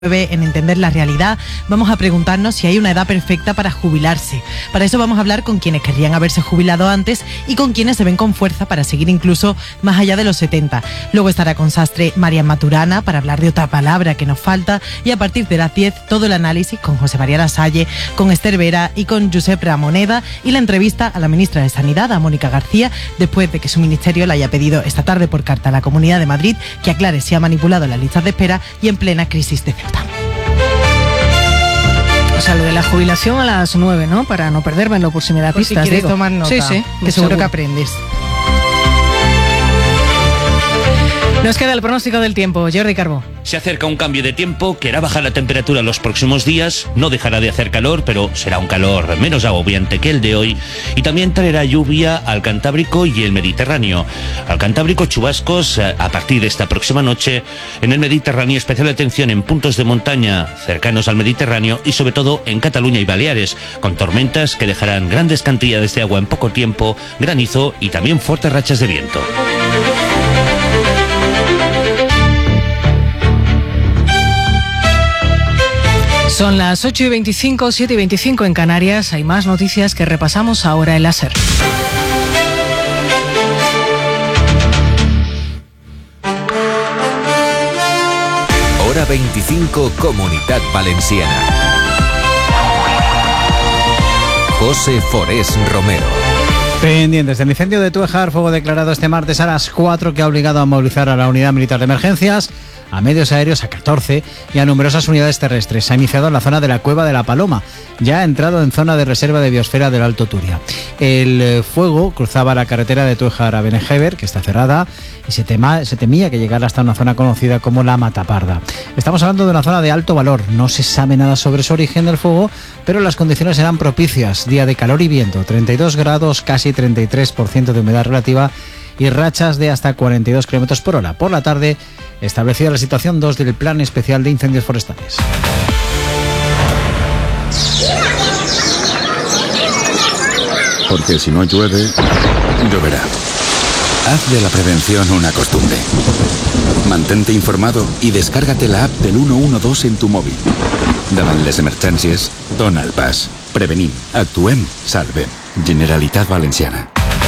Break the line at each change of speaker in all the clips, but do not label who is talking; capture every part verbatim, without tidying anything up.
En Entender la Realidad vamos a preguntarnos si hay una edad perfecta para jubilarse. Para eso vamos a hablar con quienes querrían haberse jubilado antes y con quienes se ven con fuerza para seguir incluso más allá de los setenta. Luego estará con Sastre Marian Maturana para hablar de otra palabra que nos falta, y a partir de las diez todo el análisis con José María Lasalle, con Esther Vera y con Josep Ramoneda, y la entrevista a la ministra de Sanidad, a Mónica García, después de que su ministerio le haya pedido esta tarde por carta a la Comunidad de Madrid que aclare si ha manipulado las listas de espera y en plena crisis de Ceuta.
O sea, lo de la jubilación a las nueve, ¿no? Para no perdérmelo por si me da
por
pistas.
Si quieres
digo.
tomar nota,
sí, sí,
que seguro, seguro que aprendes.
Nos queda el pronóstico del tiempo. Jordi Carbó.
Se acerca un cambio de tiempo que hará bajar la temperatura los próximos días. No dejará de hacer calor, pero será un calor menos agobiante que el de hoy. Y también traerá lluvia al Cantábrico y el Mediterráneo. Al Cantábrico, chubascos a partir de esta próxima noche. En el Mediterráneo, especial atención en puntos de montaña cercanos al Mediterráneo y sobre todo en Cataluña y Baleares, con tormentas que dejarán grandes cantidades de agua en poco tiempo, granizo y también fuertes rachas de viento.
Son las ocho y veinticinco, siete y veinticinco en Canarias. Hay más noticias que repasamos ahora en la SER.
Hora veinticinco, Comunitat Valenciana. José Forés Romero.
Pendientes del incendio de Túejar, fuego declarado este martes a las cuatro, que ha obligado a movilizar a la Unidad Militar de Emergencias, a medios aéreos, a catorce, y a numerosas unidades terrestres. Se ha iniciado en la zona de la Cueva de la Paloma. Ya ha entrado en zona de reserva de biosfera del Alto Turia. El fuego cruzaba la carretera de Túejar a Benejever, que está cerrada, y se, tema, se temía que llegara hasta una zona conocida como la Mataparda. Estamos hablando de una zona de alto valor. No se sabe nada sobre su origen del fuego, pero las condiciones eran propicias. Día de calor y viento, treinta y dos grados, casi treinta y tres por ciento de humedad relativa y rachas de hasta cuarenta y dos kilómetros por hora. Por la tarde, establecida la situación dos del Plan Especial de Incendios Forestales.
Porque si no llueve, lloverá. Haz de la prevención una costumbre. Mantente informado y descárgate la app del uno uno dos en tu móvil. Davant les emergències, dona el pas. Prevenim, actuem, salvem. Generalitat Valenciana.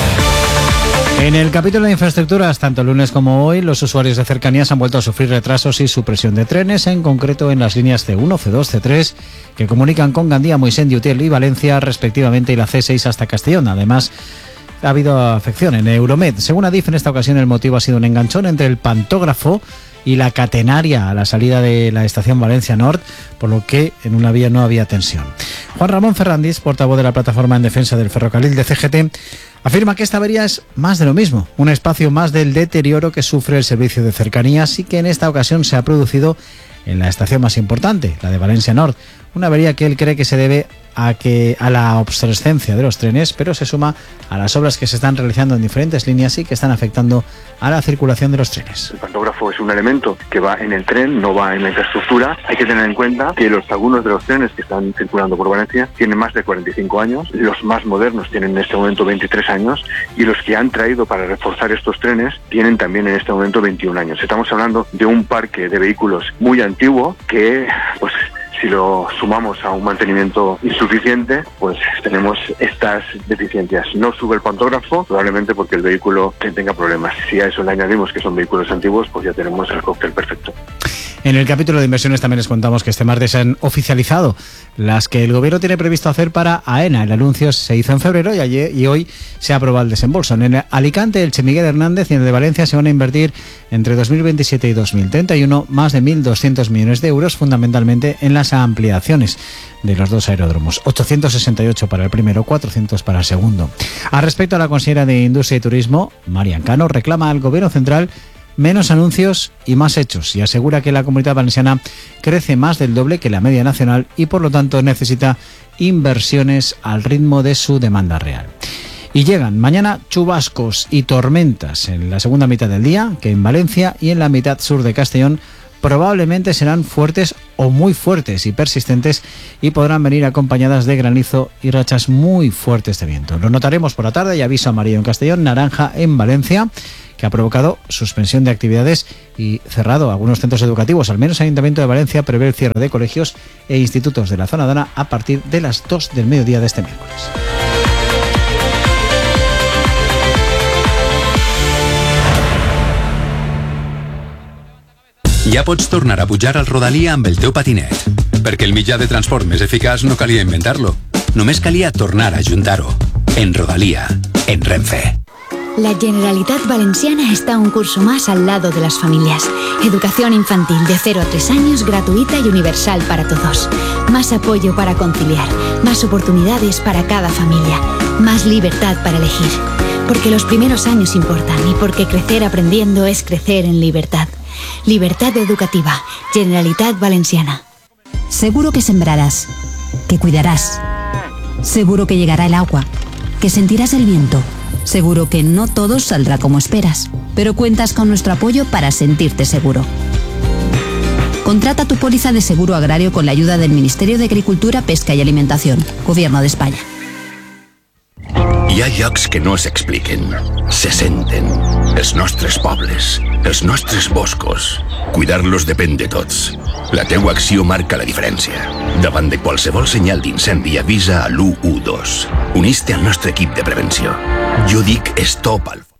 En el capítulo de infraestructuras, tanto el lunes como hoy, los usuarios de cercanías han vuelto a sufrir retrasos y supresión de trenes, en concreto en las líneas C uno, C dos, C tres, que comunican con Gandía, Moixent, Utiel y Valencia, respectivamente, y la C seis hasta Castellón. Además, ha habido afección en Euromed. Según Adif, en esta ocasión el motivo ha sido un enganchón entre el pantógrafo y la catenaria a la salida de la estación Valencia Nord, por lo que en una vía no había tensión. Juan Ramón Ferrandis, portavoz de la Plataforma en Defensa del Ferrocarril de C G T, afirma que esta avería es más de lo mismo, un espacio más del deterioro que sufre el servicio de cercanías, y que en esta ocasión se ha producido en la estación más importante, la de Valencia Nord, una avería que él cree que se debe a que a la obsolescencia de los trenes, pero se suma a las obras que se están realizando en diferentes líneas y que están afectando a la circulación de los trenes.
El pantógrafo es un elemento que va en el tren, no va en la infraestructura. Hay que tener en cuenta que los algunos de los trenes que están circulando por Valencia tienen más de cuarenta y cinco años, los más modernos tienen en este momento veintitrés años, y los que han traído para reforzar estos trenes tienen también en este momento veintiún años. Estamos hablando de un parque de vehículos muy antiguo que, pues, si lo sumamos a un mantenimiento insuficiente, pues tenemos estas deficiencias. No sube el pantógrafo, probablemente porque el vehículo tenga problemas. Si a eso le añadimos que son vehículos antiguos, pues ya tenemos el cóctel perfecto.
En el capítulo de inversiones también les contamos que este martes se han oficializado las que el gobierno tiene previsto hacer para AENA. El anuncio se hizo en febrero y, ayer, y hoy se aprobó el desembolso. En el Alicante, Elche, Miguel Hernández y en el de Valencia se van a invertir entre dos mil veintisiete y dos mil treinta y uno más de mil doscientos millones de euros, fundamentalmente en las ampliaciones de los dos aeródromos. ochocientos sesenta y ocho para el primero, cuatrocientos para el segundo. Al respecto, a la consejera de Industria y Turismo, Marian Cano, reclama al gobierno central menos anuncios y más hechos, y asegura que la Comunidad Valenciana crece más del doble que la media nacional y por lo tanto necesita inversiones al ritmo de su demanda real. Y llegan mañana chubascos y tormentas en la segunda mitad del día, que en Valencia y en la mitad sur de Castellón probablemente serán fuertes o muy fuertes y persistentes, y podrán venir acompañadas de granizo y rachas muy fuertes de viento. Lo notaremos por la tarde, y aviso amarillo en Castellón, naranja en Valencia, que ha provocado suspensión de actividades y cerrado algunos centros educativos. Al menos el Ayuntamiento de Valencia prevé el cierre de colegios e institutos de la zona dana a partir de las dos del mediodía de este miércoles.
Ja pots tornar a pujar al Rodalia amb el teu patinet, perquè el mitjà de transport més eficaç no calia inventar-lo. Només calia tornar a juntar-ho. En Rodalia, en Renfe.
La Generalitat Valenciana está un curso más al lado de las familias. Educación infantil de cero a tres años gratuita y universal para todos. Más apoyo para conciliar, más oportunidades para cada familia, más libertad para elegir. Porque los primeros años importan y porque crecer aprendiendo es crecer en libertad. Libertad educativa, Generalitat Valenciana.
Seguro que sembrarás, que cuidarás. Seguro que llegará el agua, que sentirás el viento. Seguro que no todo saldrá como esperas, pero cuentas con nuestro apoyo para sentirte seguro. Contrata tu póliza de seguro agrario con la ayuda del Ministerio de Agricultura, Pesca y Alimentación, Gobierno de España.
Hi ha llocs que no s'expliquen, se senten. Els nostres pobles, els nostres boscos. Cuidar-los depèn de tots. La teua acció marca la diferència. Davant de qualsevol senyal d'incendi avisa a l'u u dos. Unís-te al nostre equip de prevenció. Jo dic stop al